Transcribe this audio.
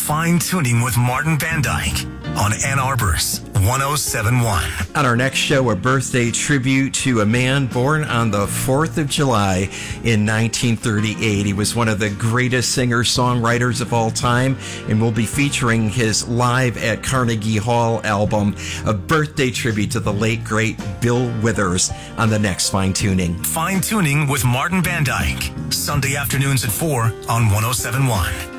Fine Tuning with Martin Van Dyke on Ann Arbor's 1071. On our next show, a birthday tribute to a man born on the 4th of July in 1938. He was one of the greatest singer-songwriters of all time, and we'll be featuring his Live at Carnegie Hall album, a birthday tribute to the late, great Bill Withers, on the next Fine Tuning. Fine Tuning with Martin Van Dyke, Sunday afternoons at 4 on 1071.